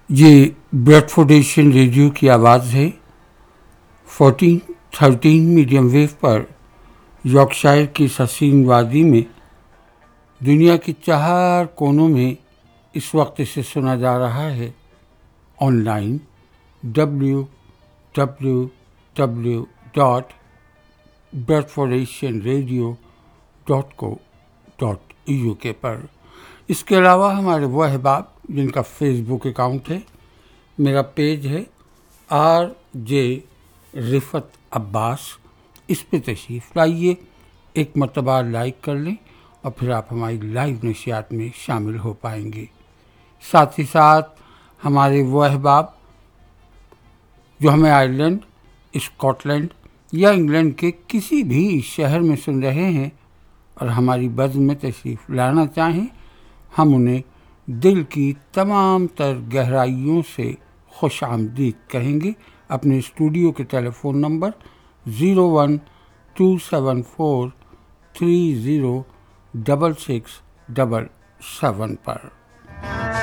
یہ Bradford Asian radio کی آواز ہے 1413 میڈیم ویو پر یارکشائر کی حسین وادی میں دنیا کے 4 کونوں میں اس وقت اسے سنا جا رہا ہے آن لائن www.bradfordasianradio.co.uk پر۔ اس کے علاوہ ہمارے وہ احباب جن کا فیس بک اکاؤنٹ ہے، میرا پیج ہے RJ رفت عباس، اس پہ تشریف لائیے، ایک مرتبہ لائک کر لیں اور پھر آپ ہماری لائیو نشریات میں شامل ہو پائیں گے۔ ساتھ ہی ساتھ ہمارے وہ احباب جو ہمیں آئرلینڈ، اسکاٹ لینڈ یا انگلینڈ کے کسی بھی شہر میں سن رہے ہیں اور ہماری بزم میں تشریف لانا چاہیں، ہم انہیں دل کی تمام تر گہرائیوں سے خوش آمدید کہیں گے۔ اپنے اسٹوڈیو کے ٹیلی فون نمبر 01274306677 پر۔